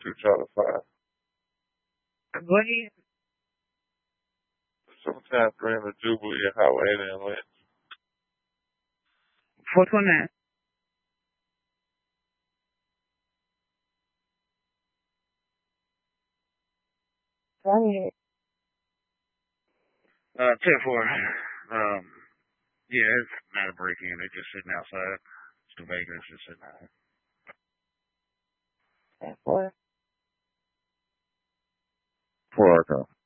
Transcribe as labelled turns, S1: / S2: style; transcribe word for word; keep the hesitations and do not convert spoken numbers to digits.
S1: two Charlie five.
S2: Go ahead.
S1: Sometime during the Jubilee Highway and Lynch.
S2: four twenty-nine. Go ahead.
S3: Uh, ten four. Um, yeah, it's not a break-in. They're just sitting outside. It's the vagrants just sitting out.
S2: ten four.
S1: Four o'clock.